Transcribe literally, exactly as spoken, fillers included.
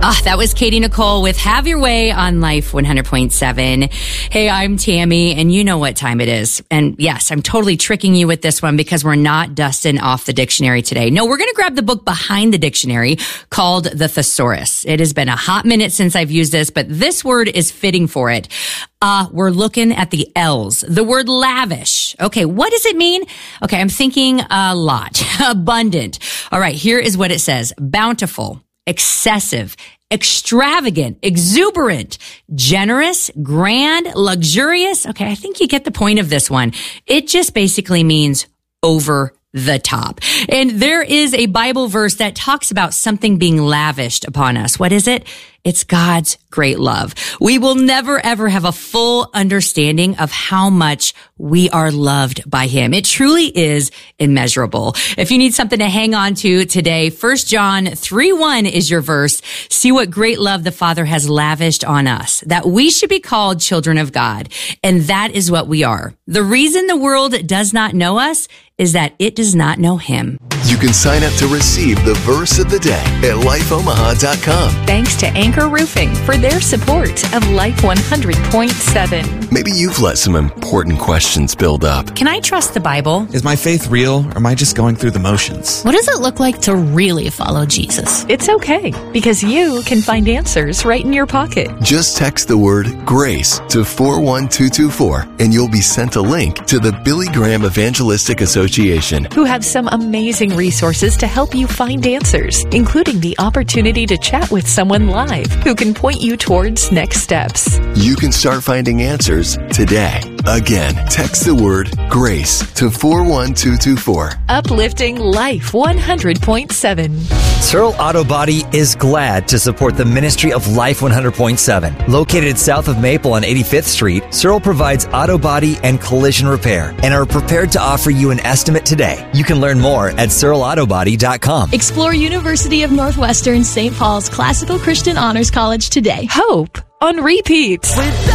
Ah, that was Katie Nicole with Have Your Way on Life one hundred point seven. Hey, I'm Tammy, and you know what time it is. And yes, I'm totally tricking you with this one because we're not dusting off the dictionary today. No, we're going to grab the book behind the dictionary called the Thesaurus. It has been a hot minute since I've used this, but this word is fitting for it. Uh, we're looking at the L's. The word lavish. Okay, what does it mean? Okay, I'm thinking a lot. Abundant. All right, here is what it says. Bountiful. Excessive, extravagant, exuberant, generous, grand, luxurious. Okay, I think you get the point of this one. It just basically means over the top. And there is a Bible verse that talks about something being lavished upon us. What is it? It's God's great love. We will never, ever have a full understanding of how much we are loved by Him. It truly is immeasurable. If you need something to hang on to today, First John three one is your verse. See what great love the Father has lavished on us, that we should be called children of God. And that is what we are. The reason the world does not know us is that it does not know Him. You can sign up to receive the verse of the day at life omaha dot com. Thanks to Anchor Roofing for their support of Life one hundred point seven. Maybe you've let some important questions build up. Can I trust the Bible? Is my faith real, or am I just going through the motions? What does it look like to really follow Jesus? It's okay, because you can find answers right in your pocket. Just text the word GRACE to four one two two four, and you'll be sent a link to the Billy Graham Evangelistic Association, who have some amazing resources to help you find answers, including the opportunity to chat with someone live who can point you towards next steps. You can start finding answers today. Again, text the word GRACE to four one two two four. Uplifting Life one hundred point seven. Searle Auto Body is glad to support the ministry of Life one hundred point seven. Located south of Maple on eighty-fifth Street, Searle provides auto body and collision repair and are prepared to offer you an estimate today. You can learn more at searle auto body dot com. Explore University of Northwestern Saint Paul's Classical Christian Honors College today. Hope on repeat.